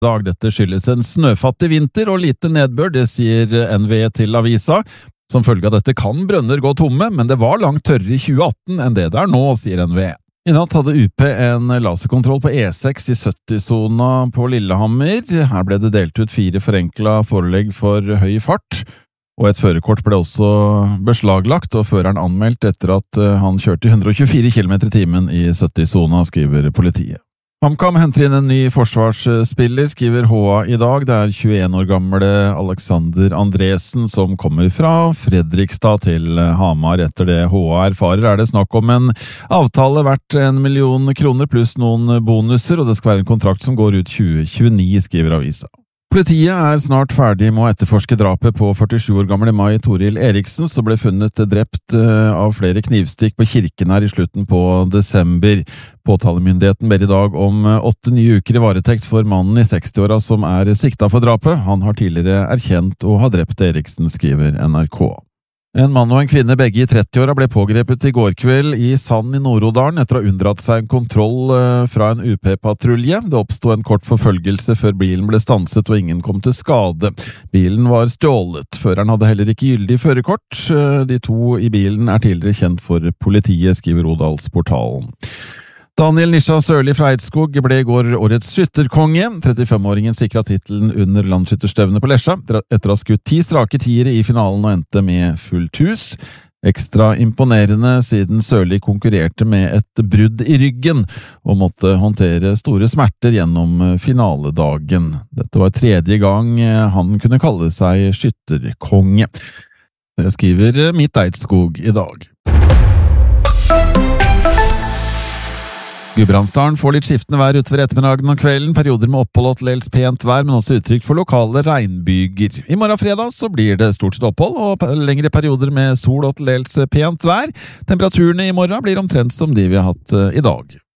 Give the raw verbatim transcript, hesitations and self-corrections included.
dag. Dette skyldes en snøfattig vinter og lite nedbør, det sier N V E til avisa. Som følge av dette kan brønner gå tomme, men det var langt tørrere i tjue atten enn det det er nå, sier N V E. I natt hadde U P en laserkontroll på E seks i sytti-sona på Lillehammer. Her ble det delt ut fire forenkla forelegg for høy fart, og et førerkort ble også beslaglagt, og føreren anmeldt etter at han kjørte hundre og tjuefire kilometer i timen i sytti-sona, skriver politiet. HamKam henter inn en ny forsvarsspiller, skriver H A i dag. Det er tjueen år gamle Alexander Andresen som kommer fra Fredrikstad til Hamar. Etter det H A erfarer er det snakk om en avtale verdt en million kroner pluss noen bonuser, og det skal være en kontrakt som går ut tjue tjueni, skriver avisa. Politiet er snart ferdig med å etterforske drapet på førtisju år gamle Mai Toril Eriksen, som ble funnet drept av flere knivstikk på Kirkenær i slutten på desember. Påtalemyndigheten ber i dag om åtte nye uker i varetekt for mannen i seksti-åra som er sikta for drapet. Han har tidligere erkjent å ha drept Eriksen, skriver N R K. En mann og en kvinne, begge i tretti-åra, ble pågrepet i går kveld i Sand i Nord-Odalen etter å ha unndratt seg en kontroll fra en U P-patrulje. Det oppstod en kort forfølgelse før bilen ble stanset og ingen kom til skade. Bilen var stjålet. Føreren hadde heller ikke gyldig førerkort. De to i bilen er tidligere kjent for politiet, skriver Odalsportalen. Daniel Nisha Sørli fra Eidskog ble i går årets skytterkonge. trettifem-åringen sikret titelen under landsskytterstevnet på Lesja, etter å ha skutt ti strake tiere i finalen og endte med fullt hus. Ekstra imponerende siden Sørli konkurrerte med et brudd i ryggen og måtte håndtere store smerter gjennom finaledagen. Dette var tredje gang han kunne kalle seg skytterkonge. Det skriver Mitt Eidskog i dag. Gudbrandsdalen får litt skiftende vær utover ettermiddagen og kvelden, perioder med opphold og til dels pent vær, men også utrygt for lokale regnbyger. I morgen fredag så blir det stort sett opphold og lengre perioder med sol og til dels pent vær. Temperaturene i morgen blir omtrent som de vi har hatt i dag.